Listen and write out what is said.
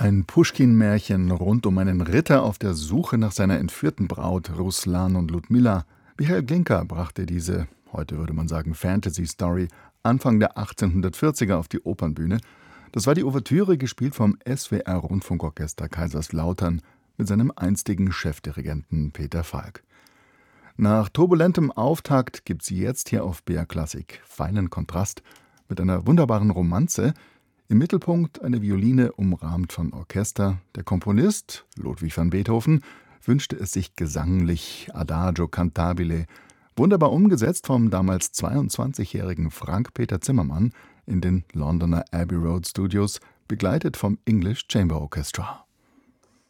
Ein Puschkin-Märchen rund um einen Ritter auf der Suche nach seiner entführten Braut Ruslan und Ludmilla. Michael Glinka brachte diese, heute würde man sagen Fantasy-Story, Anfang der 1840er auf die Opernbühne. Das war die Ouvertüre, gespielt vom SWR-Rundfunkorchester Kaiserslautern mit seinem einstigen Chefdirigenten Peter Falk. Nach turbulentem Auftakt gibt's jetzt hier auf BR Klassik feinen Kontrast mit einer wunderbaren Romanze. Im Mittelpunkt eine Violine, umrahmt von Orchester. Der Komponist, Ludwig van Beethoven, wünschte es sich gesanglich, Adagio cantabile, wunderbar umgesetzt vom damals 22-jährigen Frank-Peter Zimmermann in den Londoner Abbey Road Studios, begleitet vom English Chamber Orchestra.